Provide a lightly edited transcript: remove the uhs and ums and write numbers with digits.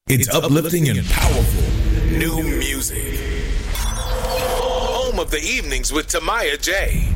It's uplifting and powerful. New music. Home of the evenings with Tamaya J.